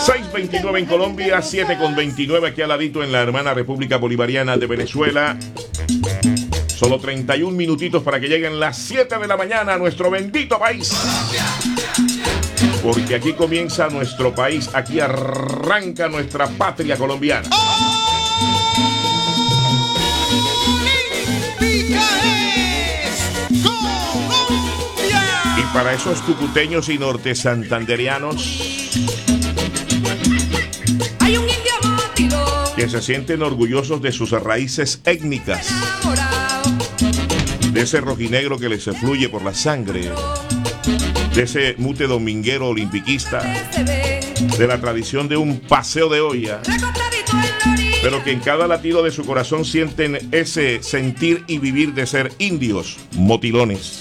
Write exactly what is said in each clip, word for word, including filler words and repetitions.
seis veintinueve en Colombia, siete con veintinueve aquí al ladito en la hermana República Bolivariana de Venezuela. Solo treinta y un minutitos para que lleguen las siete de la mañana a nuestro bendito país. Porque aquí comienza nuestro país, aquí arranca nuestra patria colombiana. Y para esos cucuteños y norte santanderianos que se sienten orgullosos de sus raíces étnicas, de ese rojinegro que les fluye por la sangre, de ese mute dominguero olimpiquista, de la tradición de un paseo de olla, pero que en cada latido de su corazón sienten ese sentir y vivir de ser indios, motilones,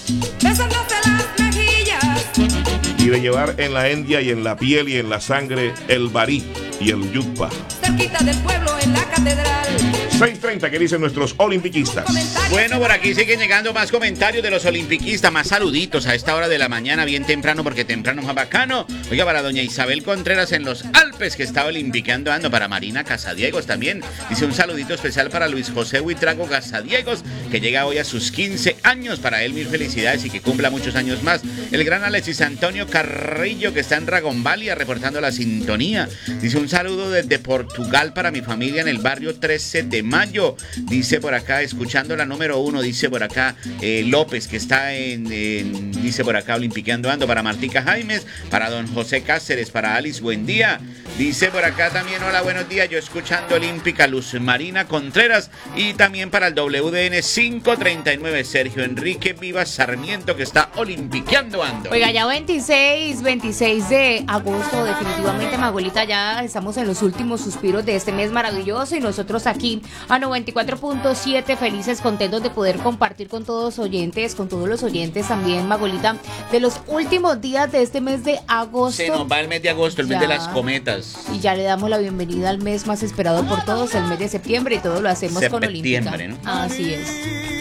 y de llevar en la endia y en la piel y en la sangre el barí y el yucpa. Cerquita del pueblo en la catedral. seis treinta, ¿qué dicen nuestros olimpiquistas? Bueno, por aquí siguen llegando más comentarios de los olimpiquistas, más saluditos a esta hora de la mañana, bien temprano, porque temprano es más bacano. Oiga, para doña Isabel Contreras en los Alpes, que está olimpiqueando ando, para Marina Casadiegos también. Dice un saludito especial para Luis José Huitrago Casadiegos, que llega hoy a sus quince años. Para él, mil felicidades y que cumpla muchos años más. El gran Alexis Antonio Carrillo, que está en Ragonvalia, reportando la sintonía. Dice un saludo desde Portugal para mi familia en el barrio trece de mayo. Dice por acá, escuchando la número uno, dice por acá eh, López, que está en, en, dice por acá, olimpiqueando ando, para Martica Jaimes, para don José Cáceres, para Alice, buen día. Dice por acá también, hola, buenos días, yo escuchando Olímpica, Luz Marina Contreras, y también para el W D N quinientos treinta y nueve, Sergio Enrique Vivas Sarmiento, que está olimpiqueando ando. Oiga, ya veintiséis, veintiséis de agosto, definitivamente, Maguelita, ya estamos en los últimos suspiros de este mes maravilloso, y nosotros aquí a noventa y cuatro punto siete, felices, contentos de poder compartir con todos los oyentes, con todos los oyentes también, Maguelita, de los últimos días de este mes de agosto. Se nos va el mes de agosto, el ya. mes de las cometas. Y ya le damos la bienvenida al mes más esperado por todos, el mes de septiembre, y todo lo hacemos con Olímpica, ¿no? Así es.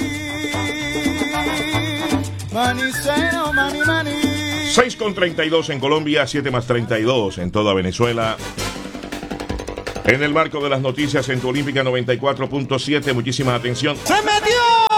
seis con treinta y dos en Colombia, siete más treinta y dos en toda Venezuela. En el marco de las noticias en tu Olímpica noventa y cuatro punto siete, muchísima atención. ¡Se metió!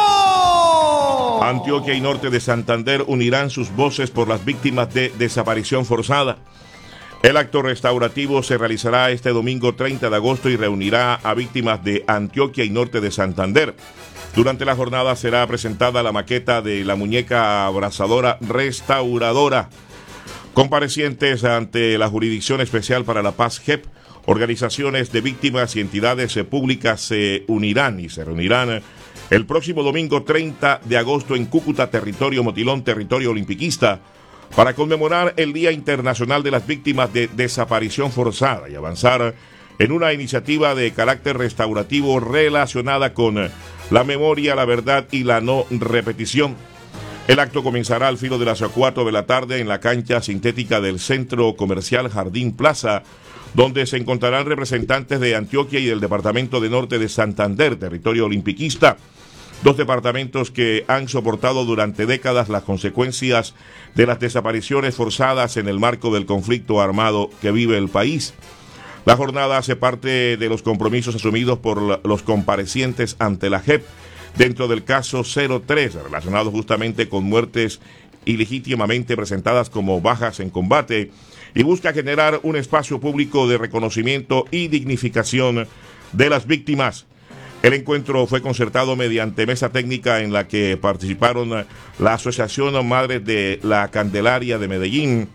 Antioquia y norte de Santander unirán sus voces por las víctimas de desaparición forzada. El acto restaurativo se realizará este domingo treinta de agosto y reunirá a víctimas de Antioquia y norte de Santander. Durante la jornada será presentada la maqueta de la muñeca abrazadora restauradora. Comparecientes ante la Jurisdicción Especial para la Paz J E P, organizaciones de víctimas y entidades públicas se unirán y se reunirán el próximo domingo treinta de agosto en Cúcuta, territorio Motilón, territorio olimpiquista, para conmemorar el Día Internacional de las Víctimas de Desaparición Forzada y avanzar en una iniciativa de carácter restaurativo relacionada con la memoria, la verdad y la no repetición. El acto comenzará al filo de las cuatro de la tarde en la cancha sintética del Centro Comercial Jardín Plaza, donde se encontrarán representantes de Antioquia y del Departamento de Norte de Santander, territorio olimpiquista, dos departamentos que han soportado durante décadas las consecuencias de las desapariciones forzadas en el marco del conflicto armado que vive el país. La jornada hace parte de los compromisos asumidos por los comparecientes ante la J E P dentro del caso cero tres, relacionado justamente con muertes ilegítimamente presentadas como bajas en combate, y busca generar un espacio público de reconocimiento y dignificación de las víctimas. El encuentro fue concertado mediante mesa técnica en la que participaron la Asociación Madres de la Candelaria de Medellín,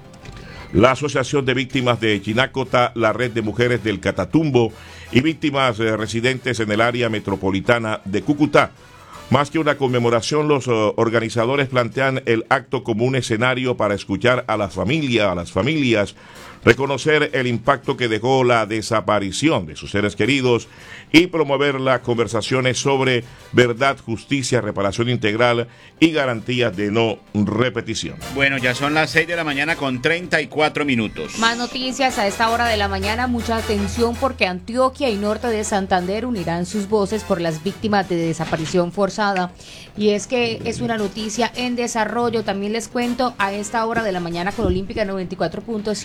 la Asociación de Víctimas de Chinácota, la Red de Mujeres del Catatumbo y víctimas eh, residentes en el área metropolitana de Cúcuta. Más que una conmemoración, los uh, organizadores plantean el acto como un escenario para escuchar a la familia, a las familias, reconocer el impacto que dejó la desaparición de sus seres queridos y promover las conversaciones sobre verdad, justicia, reparación integral y garantías de no repetición. Bueno, ya son las seis de la mañana con treinta y cuatro minutos. Más noticias a esta hora de la mañana, mucha atención porque Antioquia y norte de Santander unirán sus voces por las víctimas de desaparición forzada. Y es que es una noticia en desarrollo. También les cuento a esta hora de la mañana con Olímpica noventa y cuatro punto siete más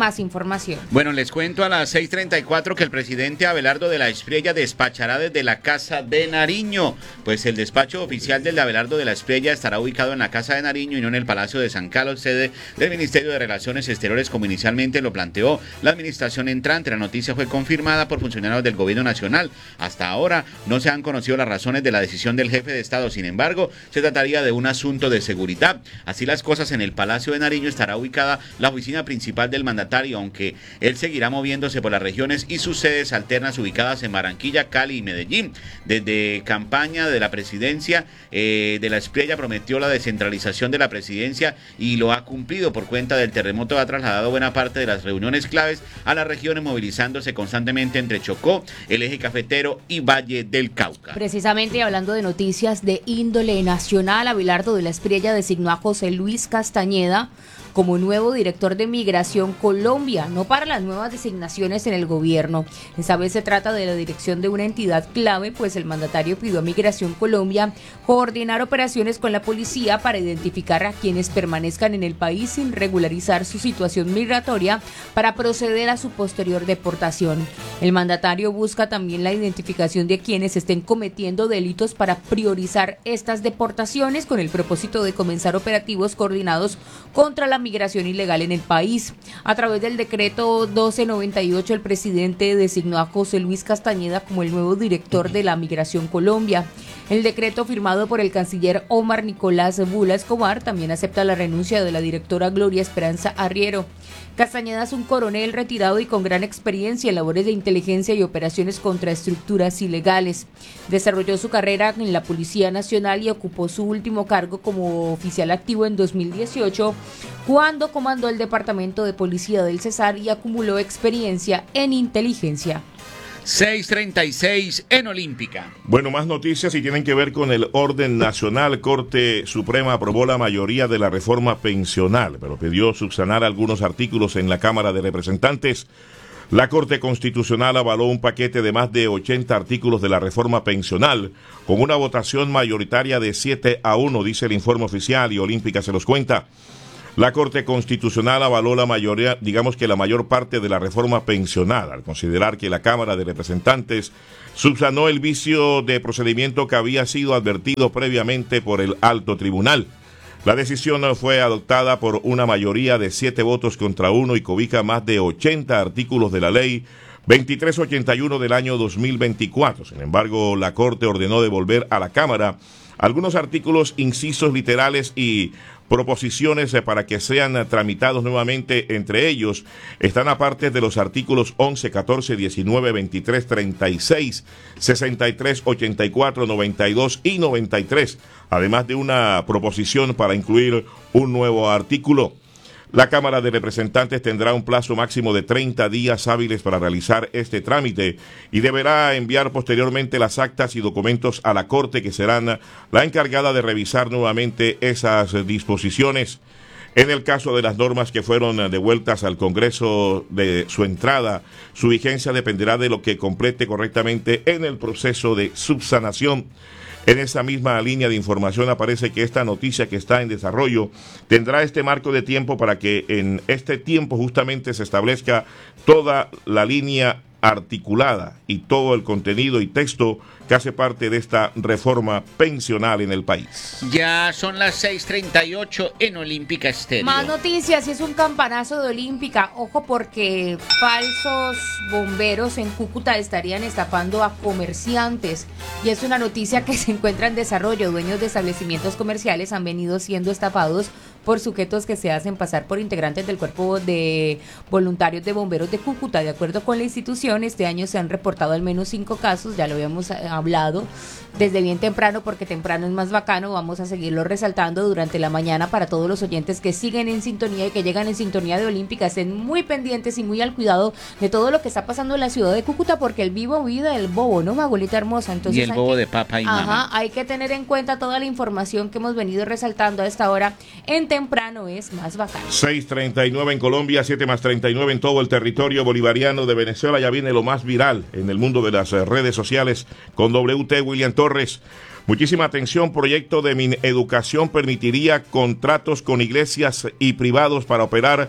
más información. Bueno, les cuento a las seis treinta y cuatro que el presidente Abelardo de la Espriella despachará desde la Casa de Nariño. Pues el despacho oficial del Abelardo de la Espriella estará ubicado en la Casa de Nariño y no en el Palacio de San Carlos, sede del Ministerio de Relaciones Exteriores, como inicialmente lo planteó la administración entrante. La noticia fue confirmada por funcionarios del gobierno nacional. Hasta ahora no se han conocido las razones de la decisión del jefe de Estado. Sin embargo, se trataría de un asunto de seguridad. Así las cosas, en el Palacio de Nariño estará ubicada la oficina principal del mandatario, aunque él seguirá moviéndose por las regiones y sus sedes alternas ubicadas en Barranquilla, Cali y Medellín. Desde campaña de la presidencia eh, de la Espriella prometió la descentralización de la presidencia y lo ha cumplido. Por cuenta del terremoto ha trasladado buena parte de las reuniones claves a las regiones, movilizándose constantemente entre Chocó, el eje cafetero y Valle del Cauca. Precisamente hablando de noticias de índole nacional, Abelardo de la Espriella designó a José Luis Castañeda como nuevo director de Migración Colombia, no para las nuevas designaciones en el gobierno. Esta vez se trata de la dirección de una entidad clave, pues el mandatario pidió a Migración Colombia coordinar operaciones con la policía para identificar a quienes permanezcan en el país sin regularizar su situación migratoria para proceder a su posterior deportación. El mandatario busca también la identificación de quienes estén cometiendo delitos para priorizar estas deportaciones con el propósito de comenzar operativos coordinados contra la migración ilegal en el país. A través del decreto doce noventa y ocho, el presidente designó a José Luis Castañeda como el nuevo director de la Migración Colombia. El decreto, firmado por el canciller Omar Nicolás Bula Escobar, también acepta la renuncia de la directora Gloria Esperanza Arriero. Castañeda es un coronel retirado y con gran experiencia en labores de inteligencia y operaciones contra estructuras ilegales. Desarrolló su carrera en la Policía Nacional y ocupó su último cargo como oficial activo en dos mil dieciocho, cuando comandó el Departamento de Policía del Cesar y acumuló experiencia en inteligencia. seis treinta y seis en Olímpica. Bueno, más noticias y tienen que ver con el orden nacional. Corte Suprema aprobó la mayoría de la reforma pensional, pero pidió subsanar algunos artículos en la Cámara de Representantes. La Corte Constitucional avaló un paquete de más de ochenta artículos de la reforma pensional con una votación mayoritaria de siete a uno, dice el informe oficial, y Olímpica se los cuenta. La Corte Constitucional avaló la mayoría, digamos que la mayor parte de la reforma pensional, al considerar que la Cámara de Representantes subsanó el vicio de procedimiento que había sido advertido previamente por el Alto Tribunal. La decisión fue adoptada por una mayoría de siete votos contra uno y cobija más de ochenta artículos de la ley veintitrés ochenta y uno del año dos mil veinticuatro. Sin embargo, la Corte ordenó devolver a la Cámara algunos artículos, incisos literales y proposiciones para que sean tramitados nuevamente. Entre ellos están aparte de los artículos once, catorce, diecinueve, veintitrés, treinta y seis, sesenta y tres, ochenta y cuatro, noventa y dos y noventa y tres, además de una proposición para incluir un nuevo artículo. La Cámara de Representantes tendrá un plazo máximo de treinta días hábiles para realizar este trámite y deberá enviar posteriormente las actas y documentos a la Corte, que serán la encargada de revisar nuevamente esas disposiciones. En el caso de las normas que fueron devueltas al Congreso de su entrada, su vigencia dependerá de lo que complete correctamente en el proceso de subsanación. En esa misma línea de información aparece que esta noticia que está en desarrollo tendrá este marco de tiempo para que en este tiempo justamente se establezca toda la línea articulada y todo el contenido y texto que hace parte de esta reforma pensional en el país. Ya son las seis treinta y ocho en Olímpica Estéreo. Más noticias, y es un campanazo de Olímpica. Ojo, porque falsos bomberos en Cúcuta estarían estafando a comerciantes. Y es una noticia que se encuentra en desarrollo. Dueños de establecimientos comerciales han venido siendo estafados por sujetos que se hacen pasar por integrantes del Cuerpo de Voluntarios de Bomberos de Cúcuta. De acuerdo con la institución, este año se han reportado al menos cinco casos, ya lo habíamos hablado desde bien temprano, porque temprano es más bacano. Vamos a seguirlo resaltando durante la mañana para todos los oyentes que siguen en sintonía y que llegan en sintonía de Olímpica. Estén muy pendientes y muy al cuidado de todo lo que está pasando en la ciudad de Cúcuta, porque el vivo vive el bobo, ¿no, Magolita hermosa? Entonces, y el bobo que, de papa y ajá, mamá. Hay que tener en cuenta toda la información que hemos venido resaltando a esta hora. En temprano es más bacano. seis treinta y nueve en Colombia, siete más treinta y nueve en todo el territorio bolivariano de Venezuela. Ya viene lo más viral en el mundo de las redes sociales con W T William Torres. Muchísima atención, proyecto de Mineducación permitiría contratos con iglesias y privados para operar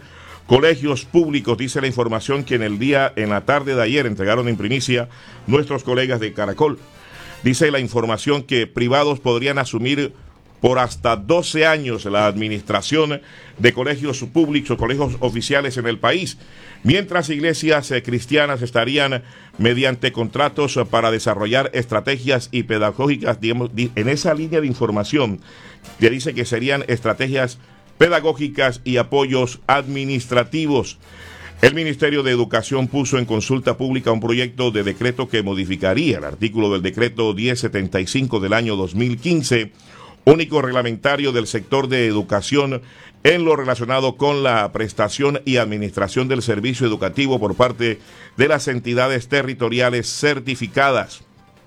colegios públicos, dice la información que en el día, en la tarde de ayer entregaron en primicia nuestros colegas de Caracol. Dice la información que privados podrían asumir por hasta doce años la administración de colegios públicos o colegios oficiales en el país, mientras iglesias eh, cristianas estarían mediante contratos para desarrollar estrategias y pedagógicas, digamos, en esa línea de información que dice que serían estrategias pedagógicas y apoyos administrativos. El Ministerio de Educación puso en consulta pública un proyecto de decreto que modificaría el artículo del decreto diez setenta y cinco del año dos mil quince, único reglamentario del sector de educación en lo relacionado con la prestación y administración del servicio educativo por parte de las entidades territoriales certificadas.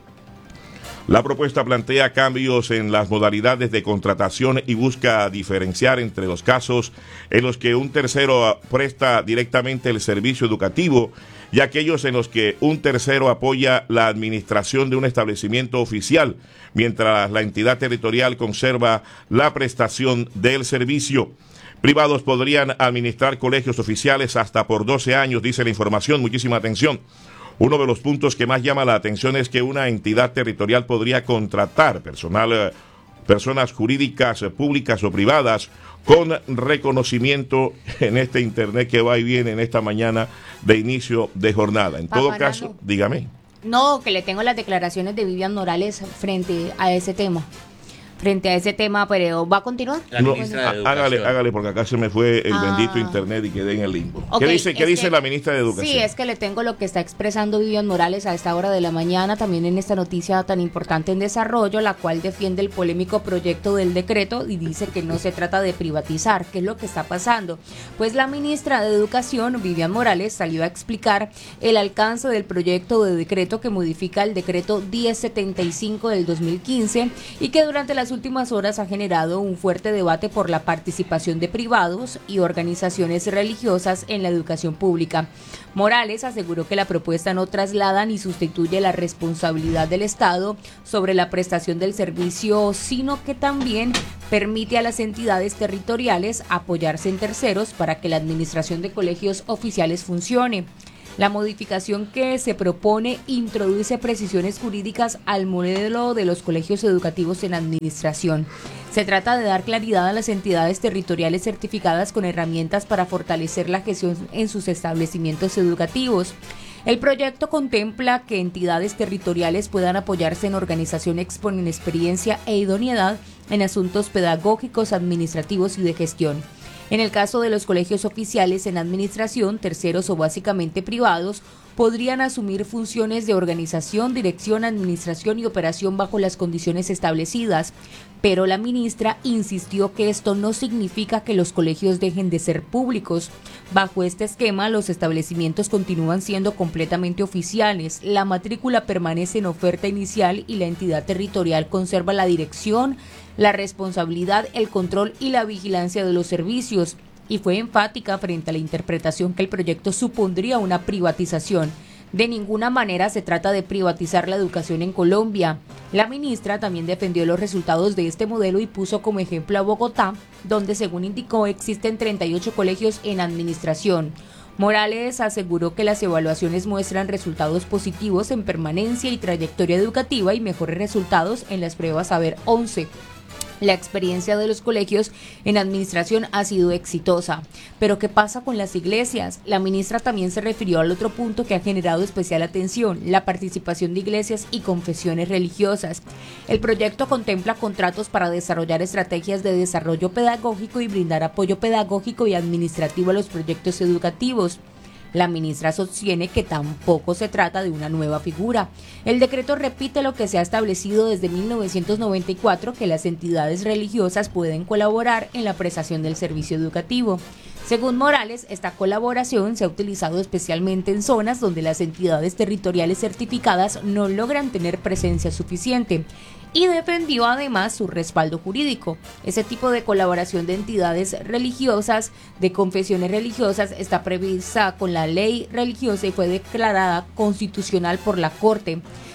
La propuesta plantea cambios en las modalidades de contratación y busca diferenciar entre los casos en los que un tercero presta directamente el servicio educativo y aquellos en los que un tercero apoya la administración de un establecimiento oficial, mientras la entidad territorial conserva la prestación del servicio. Privados podrían administrar colegios oficiales hasta por doce años, dice la información. Muchísima atención. Uno de los puntos que más llama la atención es que una entidad territorial podría contratar personal, personas jurídicas, públicas o privadas con reconocimiento en este internet que va y viene en esta mañana de inicio de jornada. En todo caso, dígame. No, que le tengo las declaraciones de Vivian Morales frente a ese tema. Frente a ese tema, pero ¿va a continuar? La ministra no, de hágale, hágale, porque acá se me fue el ah. bendito internet y quedé en el limbo. Okay, ¿Qué dice, qué dice que, la ministra de Educación? Sí, es que le tengo lo que está expresando Vivian Morales a esta hora de la mañana, también en esta noticia tan importante en desarrollo, la cual defiende el polémico proyecto del decreto y dice que no se trata de privatizar. ¿Qué es lo que está pasando? Pues la ministra de Educación, Vivian Morales, salió a explicar el alcance del proyecto de decreto que modifica el decreto diez setenta y cinco del dos mil quince y que durante las últimas horas ha generado un fuerte debate por la participación de privados y organizaciones religiosas en la educación pública. Morales aseguró que la propuesta no traslada ni sustituye la responsabilidad del Estado sobre la prestación del servicio, sino que también permite a las entidades territoriales apoyarse en terceros para que la administración de colegios oficiales funcione. La modificación que se propone introduce precisiones jurídicas al modelo de los colegios educativos en administración. Se trata de dar claridad a las entidades territoriales certificadas con herramientas para fortalecer la gestión en sus establecimientos educativos. El proyecto contempla que entidades territoriales puedan apoyarse en organizaciones con experiencia e idoneidad en asuntos pedagógicos, administrativos y de gestión. En el caso de los colegios oficiales en administración, terceros o básicamente privados, podrían asumir funciones de organización, dirección, administración y operación bajo las condiciones establecidas. Pero la ministra insistió que esto no significa que los colegios dejen de ser públicos. Bajo este esquema, los establecimientos continúan siendo completamente oficiales. La matrícula permanece en oferta inicial y la entidad territorial conserva la dirección, la responsabilidad, el control y la vigilancia de los servicios, y fue enfática frente a la interpretación que el proyecto supondría una privatización. De ninguna manera se trata de privatizar la educación en Colombia. La ministra también defendió los resultados de este modelo y puso como ejemplo a Bogotá, donde según indicó existen treinta y ocho colegios en administración. Morales aseguró que las evaluaciones muestran resultados positivos en permanencia y trayectoria educativa y mejores resultados en las pruebas Saber once. La experiencia de los colegios en administración ha sido exitosa. Pero ¿qué pasa con las iglesias? La ministra también se refirió al otro punto que ha generado especial atención, la participación de iglesias y confesiones religiosas. El proyecto contempla contratos para desarrollar estrategias de desarrollo pedagógico y brindar apoyo pedagógico y administrativo a los proyectos educativos. La ministra sostiene que tampoco se trata de una nueva figura. El decreto repite lo que se ha establecido desde mil novecientos noventa y cuatro, que las entidades religiosas pueden colaborar en la prestación del servicio educativo. Según Morales, esta colaboración se ha utilizado especialmente en zonas donde las entidades territoriales certificadas no logran tener presencia suficiente, y defendió además su respaldo jurídico. Ese tipo de colaboración de entidades religiosas, de confesiones religiosas, está prevista con la ley religiosa y fue declarada constitucional por la Corte.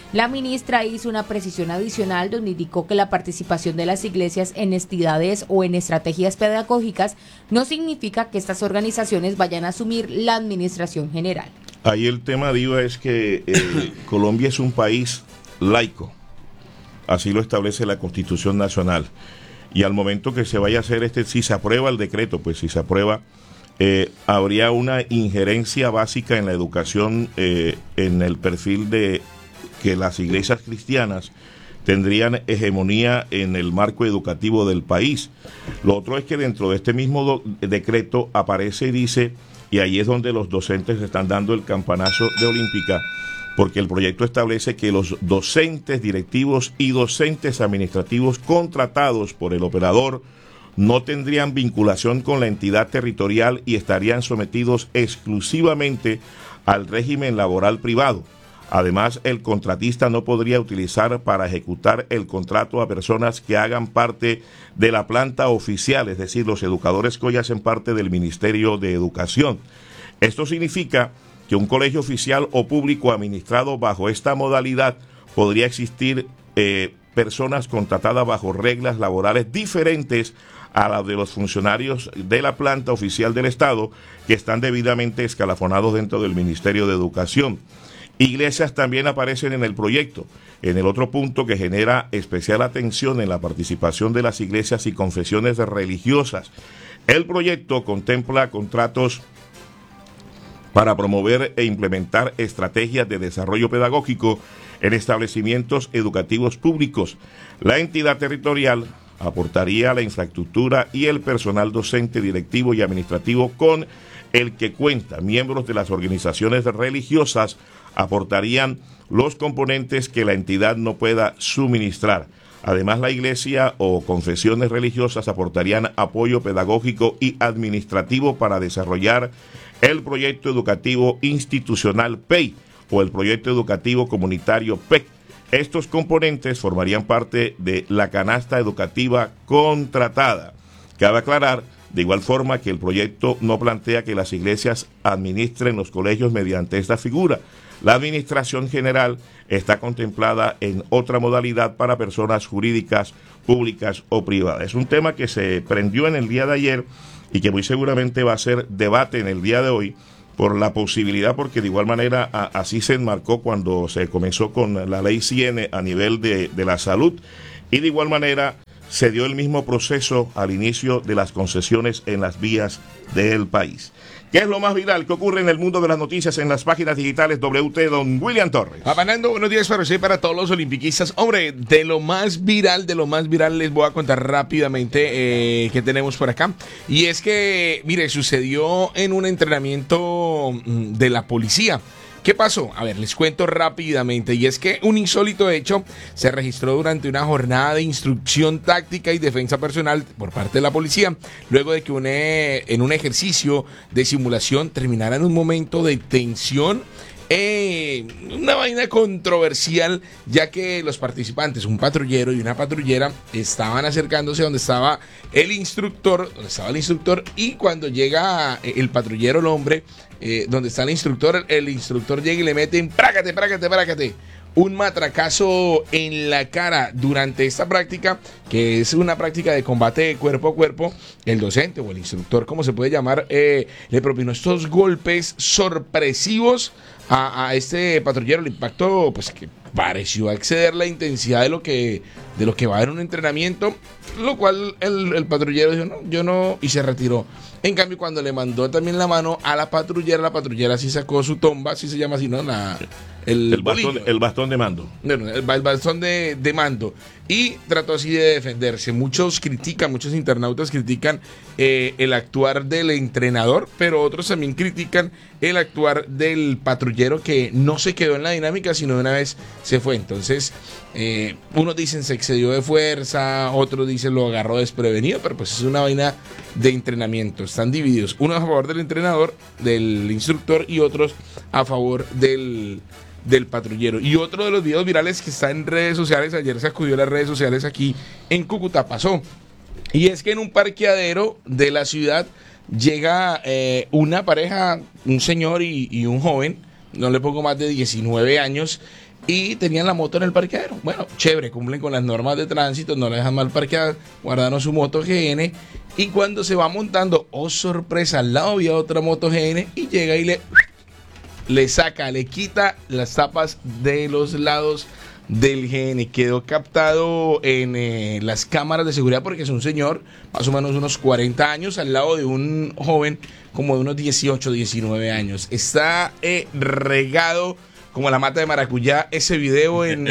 La ministra hizo una precisión adicional donde indicó que la participación de las iglesias en entidades o en estrategias pedagógicas no significa que estas organizaciones vayan a asumir la administración general. Ahí el tema, Diva, es que eh, Colombia es un país laico, así lo establece la Constitución Nacional, y al momento que se vaya a hacer este, si se aprueba el decreto, pues si se aprueba, eh, habría una injerencia básica en la educación, eh, en el perfil de que las iglesias cristianas tendrían hegemonía en el marco educativo del país. Lo otro es que dentro de este mismo do- decreto aparece y dice, y ahí es donde los docentes están dando el campanazo de Olímpica, porque el proyecto establece que los docentes directivos y docentes administrativos contratados por el operador no tendrían vinculación con la entidad territorial y estarían sometidos exclusivamente al régimen laboral privado. Además, el contratista no podría utilizar para ejecutar el contrato a personas que hagan parte de la planta oficial, es decir, los educadores que hoy hacen parte del Ministerio de Educación. Esto significa que un colegio oficial o público administrado bajo esta modalidad podría existir eh, personas contratadas bajo reglas laborales diferentes a las de los funcionarios de la planta oficial del Estado que están debidamente escalafonados dentro del Ministerio de Educación. Iglesias también aparecen en el proyecto, en el otro punto que genera especial atención en la participación de las iglesias y confesiones religiosas. El proyecto contempla contratos para promover e implementar estrategias de desarrollo pedagógico en establecimientos educativos públicos. La entidad territorial aportaría la infraestructura y el personal docente, directivo y administrativo con el que cuenta. Miembros de las organizaciones religiosas aportarían los componentes que la entidad no pueda suministrar. Además, la iglesia o confesiones religiosas aportarían apoyo pedagógico y administrativo para desarrollar el proyecto educativo institucional P E I o el proyecto educativo comunitario P E C. Estos componentes formarían parte de la canasta educativa contratada. Cabe aclarar de igual forma que el proyecto no plantea que las iglesias administren los colegios mediante esta figura. La administración general está contemplada en otra modalidad para personas jurídicas, públicas o privadas. Es un tema que se prendió en el día de ayer y que muy seguramente va a ser debate en el día de hoy por la posibilidad, porque de igual manera a, así se enmarcó cuando se comenzó con la ley cien a nivel de, de la salud, y de igual manera se dio el mismo proceso al inicio de las concesiones en las vías del país. ¿Qué es lo más viral que ocurre en el mundo de las noticias en las páginas digitales W T? Don William Torres. Apanando, buenos días para usted y para todos los olimpiquistas. Hombre, de lo más viral, de lo más viral les voy a contar rápidamente eh, qué tenemos por acá. Y es que, mire, sucedió en un entrenamiento de la policía. ¿Qué pasó? A ver, les cuento rápidamente, y es que un insólito hecho se registró durante una jornada de instrucción táctica y defensa personal por parte de la policía, luego de que un, eh, en un ejercicio de simulación terminara en un momento de tensión. Eh, una vaina controversial, ya que los participantes, un patrullero y una patrullera, estaban acercándose donde estaba el instructor, donde estaba el instructor, y cuando llega el patrullero, el hombre, eh, donde está el instructor, el instructor llega y le mete en prácate, prácate, prácate, un matracazo en la cara. Durante esta práctica, que es una práctica de combate de cuerpo a cuerpo, el docente o el instructor, como se puede llamar, eh, le propinó estos golpes sorpresivos a, a este patrullero. El impacto, pues, que pareció exceder la intensidad de lo que de lo que va en un entrenamiento, lo cual el, el patrullero dijo, no, yo no, y se retiró. En cambio, cuando le mandó también la mano a la patrullera, la patrullera sí sacó su tomba, así se llama así, ¿no? La, el, el, bastón, el bastón de mando. No, no, el, el bastón de, de mando. Y trató así de defenderse. Muchos critican, muchos internautas critican eh, el actuar del entrenador, pero otros también critican el actuar del patrullero, que no se quedó en la dinámica, sino de una vez se fue. Entonces, eh, unos dicen se excedió de fuerza, otros dicen lo agarró desprevenido, pero pues es una vaina de entrenamiento. Están divididos, unos a favor del entrenador, del instructor, y otros a favor del, del patrullero. Y otro de los videos virales que está en redes sociales, ayer se acudió a las redes sociales aquí en Cúcuta, pasó. Y es que en un parqueadero de la ciudad llega eh, una pareja, un señor y, y un joven, no le pongo más de diecinueve años, y tenían la moto en el parqueadero. Bueno, chévere, cumplen con las normas de tránsito, no la dejan mal parqueada, guardaron su moto G N, y cuando se va montando, oh sorpresa, al lado había otra moto G N y llega y le, le saca, le quita las tapas de los lados del G N. Quedó captado en eh, las cámaras de seguridad porque es un señor, más o menos unos cuarenta años, al lado de un joven como de unos dieciocho, diecinueve años. Está eh, regado como la mata de maracuyá ese video en,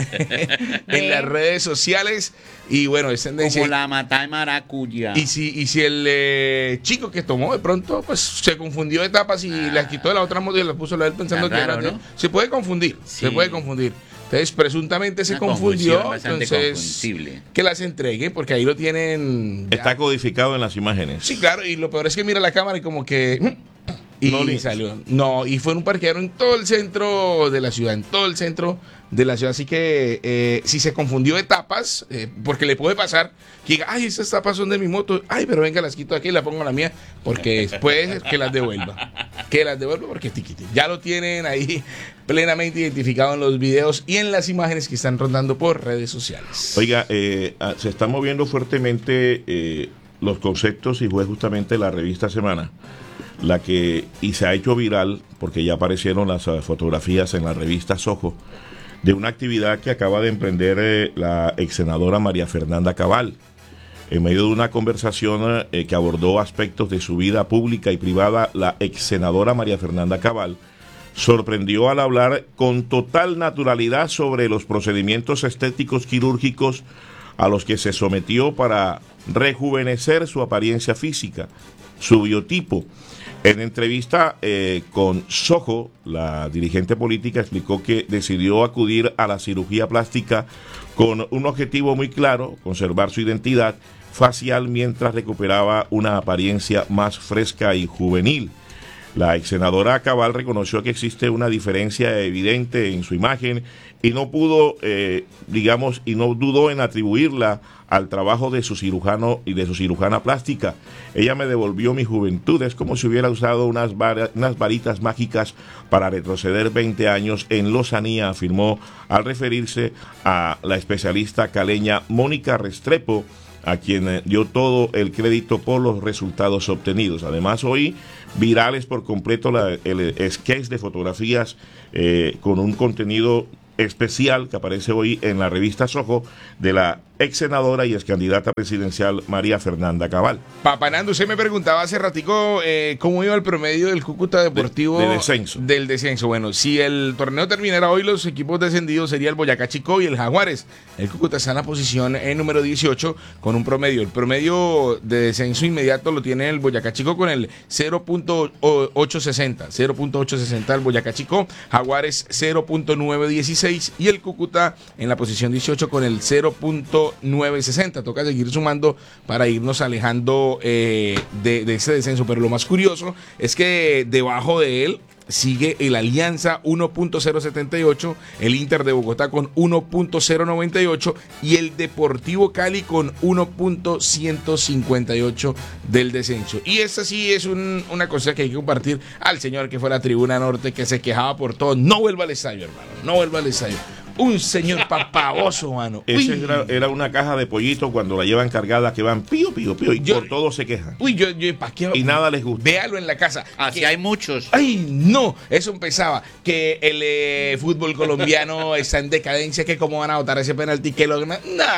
en las redes sociales. Y bueno, es tendencia. Como la mata de maracuyá. Y si, y si el eh, chico que tomó de pronto pues se confundió de tapas y ah. las quitó de la otra moto y las puso a la de él pensando raro, que era, ¿no? Se puede confundir, sí. se puede confundir. Entonces, presuntamente se Una confundió, entonces que las entregue, porque ahí lo tienen... Ya. Está codificado en las imágenes. Sí, claro, y lo peor es que mira la cámara y como que... Y no le salió. No, y fue en un parqueadero en todo el centro de la ciudad, en todo el centro de la ciudad. Así que eh, si se confundió de tapas, eh, porque le puede pasar que diga, ay, esas tapas son de mi moto, ay, pero venga, las quito aquí y las pongo a la mía, porque después que las devuelva. Que las devuelva porque tiquite. Ya lo tienen ahí plenamente identificado en los videos y en las imágenes que están rondando por redes sociales. Oiga, eh, se están moviendo fuertemente eh, los conceptos y fue justamente la revista Semana la que, y se ha hecho viral porque ya aparecieron las uh, fotografías en la revista Sojo de una actividad que acaba de emprender eh, la ex senadora María Fernanda Cabal en medio de una conversación eh, que abordó aspectos de su vida pública y privada. La ex senadora María Fernanda Cabal sorprendió al hablar con total naturalidad sobre los procedimientos estéticos quirúrgicos a los que se sometió para rejuvenecer su apariencia física, su biotipo. En entrevista eh, con Sojo, la dirigente política explicó que decidió acudir a la cirugía plástica con un objetivo muy claro, conservar su identidad facial mientras recuperaba una apariencia más fresca y juvenil. La ex senadora Cabal reconoció que existe una diferencia evidente en su imagen y no pudo, eh, digamos, y no dudó en atribuirla al trabajo de su cirujano y de su cirujana plástica. Ella me devolvió mi juventud, es como si hubiera usado unas, var unas varitas mágicas para retroceder veinte años en lozanía, afirmó al referirse a la especialista caleña Mónica Restrepo, a quien dio todo el crédito por los resultados obtenidos. Además, hoy virales por completo la, el sketch de fotografías eh, con un contenido especial que aparece hoy en la revista Sojo de la ex senadora y ex candidata presidencial María Fernanda Cabal. Papá Nando, usted me preguntaba hace ratico eh, cómo iba el promedio del Cúcuta Deportivo de, de descenso. del descenso. Bueno, si el torneo terminara hoy, los equipos descendidos sería el Boyacá Chico y el Jaguares. El Cúcuta está en la posición en número dieciocho con un promedio. El promedio de descenso inmediato lo tiene el Boyacá Chico con el cero punto ochocientos sesenta. cero punto ochocientos sesenta el Boyacá Chico, Jaguares cero punto novecientos dieciséis y el Cúcuta en la posición dieciocho con el cero punto novecientos sesenta. Toca seguir sumando para irnos alejando eh, de, de ese descenso, pero lo más curioso es que debajo de él sigue el Alianza uno punto cero setenta y ocho, el Inter de Bogotá con uno punto cero noventa y ocho y el Deportivo Cali con uno punto ciento cincuenta y ocho del descenso. Y esta sí es un, una cosa que hay que compartir al señor que fue a la Tribuna Norte, que se quejaba por todo. No vuelva al estadio, hermano, no vuelva al estadio. Un señor papavoso, mano. Esa era, era una caja de pollitos cuando la llevan cargada que van pío, pío, pío y yo, por todo se quejan. Uy, yo, yo, ¿pa' qué? Y nada les gusta. Véalo en la casa. Así que, hay muchos. Ay, no. Eso empezaba. Que el eh, fútbol colombiano está en decadencia, que cómo van a votar ese penalti, que lo... No,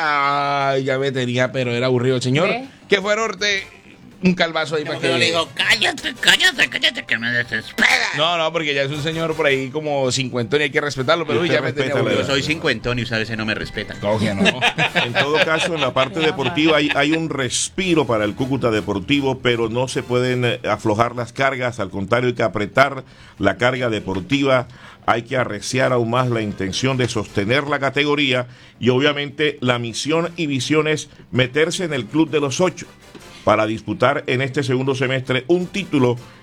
ya me tenía, pero era aburrido el señor. ¿Qué? Que fue Norte... Un calvazo ahí No, para pero que... le dijo, cállate, cállate, cállate, que me desespera. No, no, porque ya es un señor por ahí como cincuentón y hay que respetarlo, pero uy, ya me tenía aburrido. Yo soy cincuentón y sabes, no me respeta. No, que no. En todo caso, en la parte deportiva hay, hay un respiro para el Cúcuta Deportivo, pero no se pueden eh, aflojar las cargas, al contrario, hay que apretar la carga deportiva, hay que arreciar aún más la intención de sostener la categoría y obviamente la misión y visión es meterse en el club de los ocho para disputar en este segundo semestre un título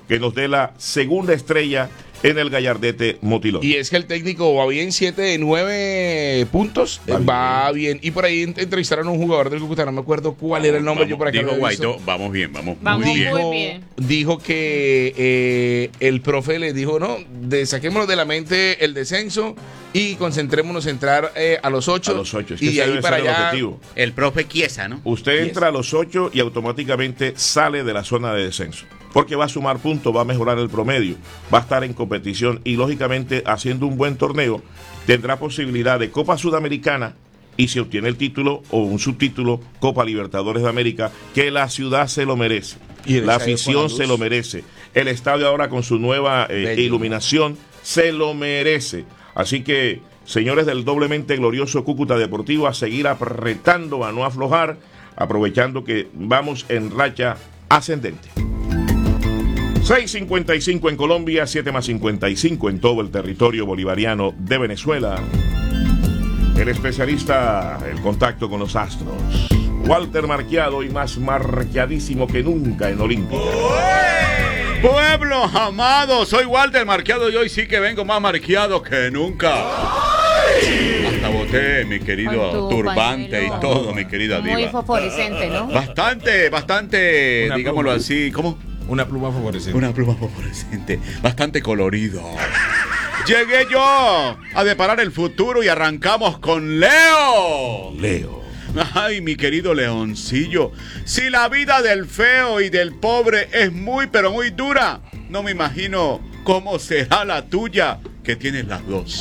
que nos dé la segunda estrella en el Gallardete Motilón. Y es que el técnico va bien, siete de nueve puntos, Va va bien. Y por ahí entrevistaron a un jugador del Cúcuta, no me acuerdo cuál era el nombre, Vamos, yo por acá dijo lo he Guaidó, visto. vamos bien, vamos, Vamos muy bien. muy Dijo, bien. dijo que eh, el profe le dijo, no, de, saquémonos de la mente el descenso y concentrémonos en entrar eh, a los ocho. A los ocho, es que y ese de ahí debe para ser el allá. objetivo. El profe Chiesa, ¿no? Usted entra a los ocho y automáticamente sale de la zona de descenso. Porque va a sumar puntos, va a mejorar el promedio, va a estar en competición y lógicamente haciendo un buen torneo tendrá posibilidad de Copa Sudamericana y si obtiene el título o un subtítulo Copa Libertadores de América, que la ciudad se lo merece, Y el la estadio afición con la luz. se lo merece, el estadio ahora con su nueva eh, Bello. iluminación se lo merece. Así que, señores del doblemente glorioso Cúcuta Deportivo, a seguir apretando, a no aflojar, aprovechando que vamos en racha ascendente. seis cincuenta y cinco en Colombia, siete más cincuenta y cinco en todo el territorio bolivariano de Venezuela. El especialista, el contacto con los astros. Walter Marqueado y más marqueadísimo que nunca en Olímpica. Pueblo amado, soy Walter Marqueado y hoy sí que vengo más marqueado que nunca. Hasta boté mi querido Con tu turbante pañuelo. y todo, mi querida Muy diva. fosforescente, ¿no? Bastante, bastante, Una digámoslo pluma. así, ¿cómo? Una pluma favorecida. Una pluma fosforescente, bastante colorido. Llegué yo a deparar el futuro y arrancamos con Leo. Leo. Ay, mi querido leoncillo, si la vida del feo y del pobre es muy, pero muy dura, no me imagino cómo será la tuya, que tienes las dos.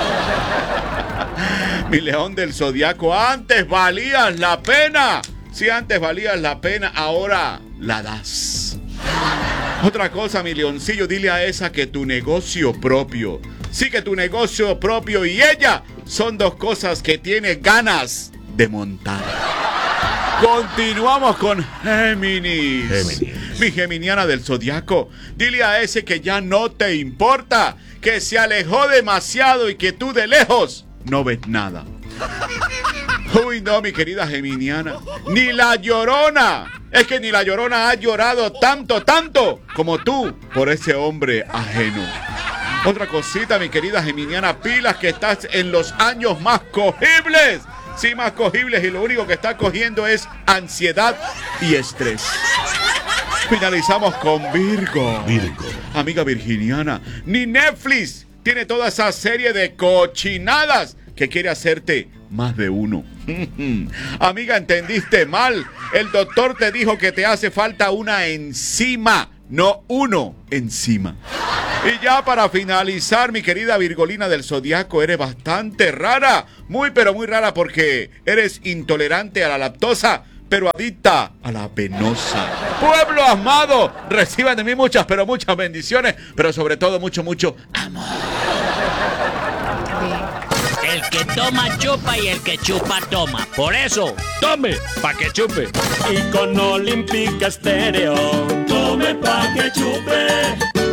Mi león del zodiaco, antes valías la pena. Si antes valías la pena, ahora la das. Otra cosa, mi leoncillo, dile a esa que tu negocio propio, sí que tu negocio propio y ella son dos cosas que tienes ganas de montar. Continuamos con Géminis. Géminis. Mi geminiana del zodiaco, dile a ese que ya no te importa, que se alejó demasiado y que tú de lejos no ves nada. Uy, no, mi querida geminiana, ni la Llorona. Es que ni la Llorona ha llorado tanto, tanto como tú por ese hombre ajeno. Otra cosita, mi querida geminiana, pilas que estás en los años más cogibles. Sí, más cogibles y lo único que estás cogiendo es ansiedad y estrés. Finalizamos con Virgo. Virgo. Amiga virginiana, ni Netflix tiene toda esa serie de cochinadas que quiere hacerte más de uno. Amiga, entendiste mal. El doctor te dijo que te hace falta una enzima, no uno encima. Y ya para finalizar, mi querida Virgolina del Zodiaco, eres bastante rara. Muy, pero muy rara porque eres intolerante a la lactosa, pero adicta a la penosa. Pueblo amado, reciban de mí muchas, pero muchas bendiciones, pero sobre todo mucho, mucho amor. El que toma chupa y el que chupa toma. Por eso, tome pa' que chupe. Y con Olímpica Estéreo, tome pa' que chupe.